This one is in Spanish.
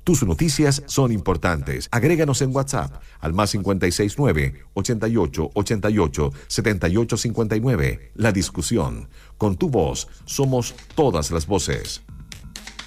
Tus noticias son importantes. Agréganos en WhatsApp al +569 88 88 78 59. La discusión. Con tu voz somos todas las voces.